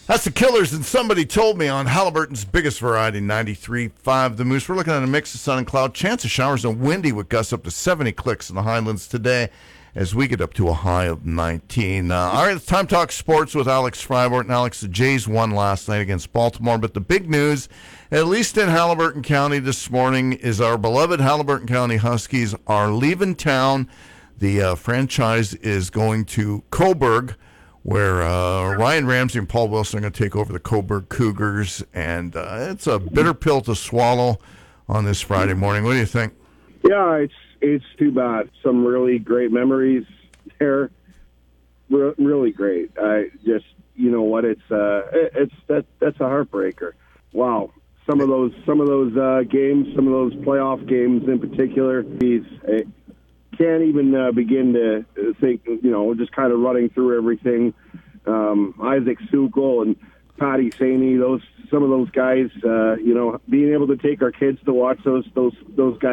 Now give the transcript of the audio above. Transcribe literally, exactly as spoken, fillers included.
That's the Killers, and somebody told me on Halliburton's biggest variety, ninety-three point five The Moose. We're looking at a mix of sun and cloud. Chance of showers and windy with gusts up to seventy clicks in the Highlands today as we get up to a high of nineteen. Uh, all right, it's time to talk sports with Alex Frybort. And Alex, the Jays won last night against Baltimore, but the big news, at least in Halliburton County this morning, is our beloved Halliburton County Huskies are leaving town. The uh, franchise is going to Coburg, where uh, Ryan Ramsey and Paul Wilson are going to take over the Coburg Cougars, and uh, it's a bitter pill to swallow on this Friday morning. What do you think? Yeah, it's it's too bad. Some really great memories there, Re- really great. I just, you know what? It's uh, it, it's that that's a heartbreaker. Wow, some of those some of those uh, games, some of those playoff games in particular, he's. Uh, Can't even uh, begin to think, you know, just kind of running through everything. Um, Isaac Sukol and Patty Saney, those some of those guys, uh, you know, being able to take our kids to watch those those those guys.